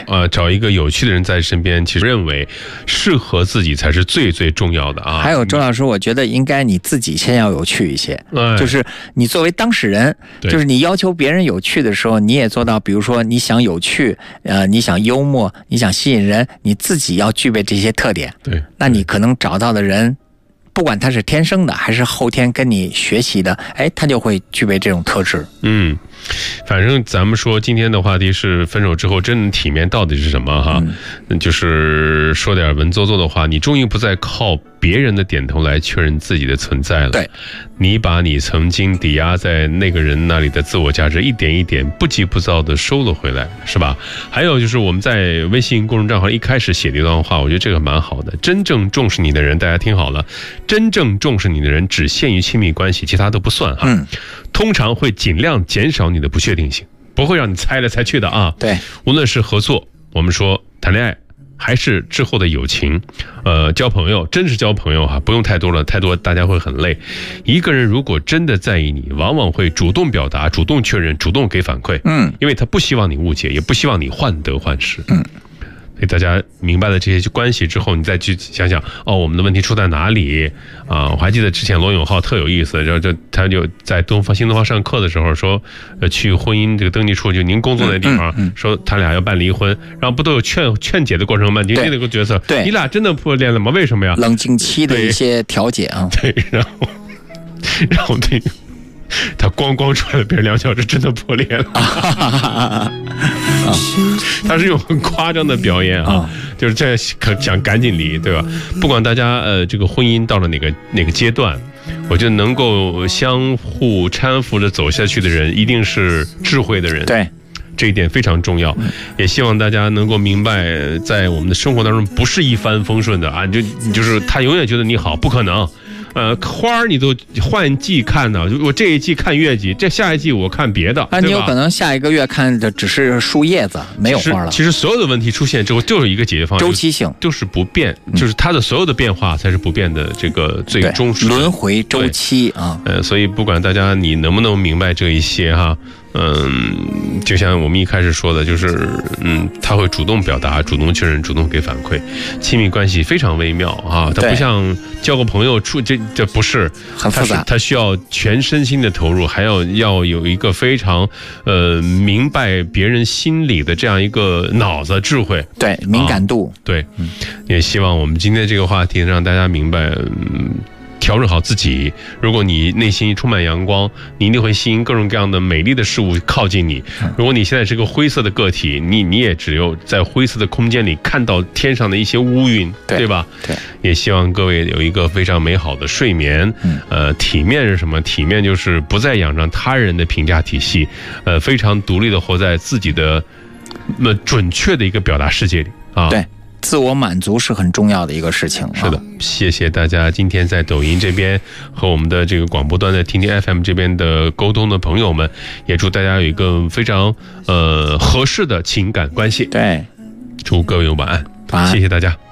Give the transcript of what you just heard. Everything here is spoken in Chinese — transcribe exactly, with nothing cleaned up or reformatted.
呃，找一个有趣的人在身边，其实认为适合自己才是最最重要的啊。 还有周老师，我觉得应该你自己先要有趣一些， 哎、 就是你作为当事人，就是你要求别人有趣的时候，你也做到，比如说你想有趣，呃，你想幽默，你想吸引人，你自己要具备这些特点。 对， 那你可能找到的人，不管他是天生的还是后天跟你学习的，哎，他就会具备这种特质。 嗯，反正咱们说今天的话题是分手之后真正体面到底是什么哈、嗯、就是说点文绉绉的话，你终于不再靠别人的点头来确认自己的存在了。 对， 你把你曾经抵押在那个人那里的自我价值一点一点不急不躁的收了回来，是吧？还有就是我们在微信公众账号一开始写的一段话，我觉得这个蛮好的。真正重视你的人，大家听好了，真正重视你的人只限于亲密关系，其他都不算哈。 嗯， 通常会尽量减少你的不确定性，不会让你猜来猜去的啊。 对， 无论是合作，我们说谈恋爱，还是之后的友情，呃，交朋友，真是交朋友哈，不用太多了，太多大家会很累。一个人如果真的在意你，往往会主动表达、主动确认、主动给反馈， 嗯， 因为他不希望你误解，也不希望你患得患失， 嗯。 所以大家明白了这些关系之后，你再去想想，哦，我们的问题出在哪里啊？我还记得之前罗永浩特有意思，然后就他就在东方新东方上课的时候说，呃，去婚姻这个登记处，就您工作那地方， 嗯嗯嗯、 说他俩要办离婚，然后不都有劝劝解的过程吗？你那个角色， 对， 你俩真的破裂了吗？为什么呀？ 冷静期的一些调解啊， 对，然后然后那个。他咣咣出来了，别人两小时真的破裂了。他是用很夸张的表演啊，就是这想赶紧离，对吧？不管大家呃这个婚姻到了哪个哪个阶段，我觉得能够相互搀扶着走下去的人，一定是智慧的人。 对。 这一点非常重要，也希望大家能够明白，在我们的生活当中不是一帆风顺的啊！就就是他永远觉得你好，不可能。呃，花儿你都换季看呢，我这一季看月季，这下一季我看别的， 啊，你有可能下一个月看的只是树叶子，没有花了。 其实所有的问题出现之后，就是一个解决方案， 周期性， 就是不变，就是它的所有的变化才是不变的这个最终轮回周期啊。 呃，所以不管大家你能不能明白这一些哈。嗯，就像我们一开始说的，就是嗯，他会主动表达、主动确认、主动给反馈，亲密关系非常微妙啊，它不像交个朋友处，这这不是很复杂， 它需要全身心的投入，还要要有一个非常呃明白别人心理的这样一个脑子智慧， 对敏感度， 啊、对、嗯，也希望我们今天这个话题让大家明白。嗯调整好自己，如果你内心充满阳光，你一定会吸引各种各样的美丽的事物靠近你。如果你现在是个灰色的个体，你你也只有在灰色的空间里看到天上的一些乌云， 对, 对吧？ 对， 也希望各位有一个非常美好的睡眠。嗯、呃，体面是什么？体面就是不再仰仗他人的评价体系，呃，非常独立的活在自己的那、呃、准确的一个表达世界里啊。 对。自我满足是很重要的一个事情。 是的，啊、谢谢大家今天在抖音这边和我们的这个广播端的听听 F M 这边的沟通的朋友们，也祝大家有一个非常呃合适的情感关系。 对， 祝各位晚安， 晚安， 谢谢大家。